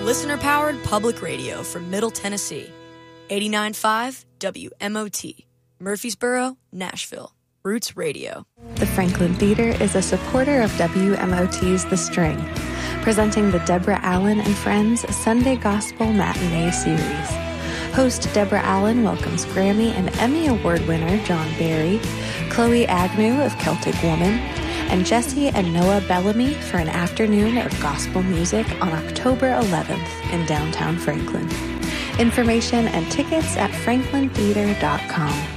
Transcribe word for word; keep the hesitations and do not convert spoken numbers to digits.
Listener-powered public radio from Middle Tennessee. eighty-nine point five W M O T, Murfreesboro, Nashville. Roots Radio. The Franklin Theater is a supporter of W M O T's The String, presenting the Deborah Allen and Friends Sunday Gospel Matinee Series. Host Deborah Allen welcomes Grammy and Emmy Award winner John Barry, Chloe Agnew of Celtic Woman, and Jesse and Noah Bellamy for an afternoon of gospel music on October eleventh in downtown Franklin. Information and tickets at franklin theater dot com.